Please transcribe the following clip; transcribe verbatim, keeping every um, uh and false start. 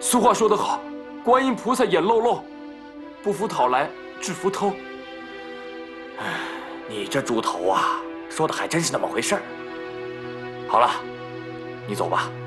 俗话说得好，观音菩萨眼漏漏，不服讨来制服偷。 哎，你这猪头啊，说的还真是那么回事儿。好了，你走吧。